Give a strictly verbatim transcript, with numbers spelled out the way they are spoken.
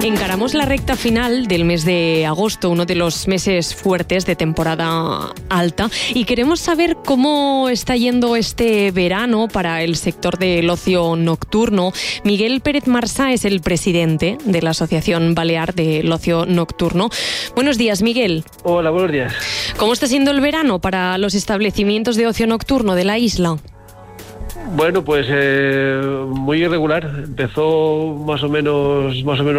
Encaramos la recta final del mes de agosto, uno de los meses fuertes de temporada alta, y queremos saber cómo está yendo este verano para el sector del ocio nocturno. Miguel Pérez Marsá es el presidente de la Asociación Balear del Ocio Nocturno. Buenos días, Miguel. Hola, buenos días. ¿Cómo está siendo el verano para los establecimientos de ocio nocturno de la isla? Bueno, pues eh, muy irregular. Empezó más o menos más o menos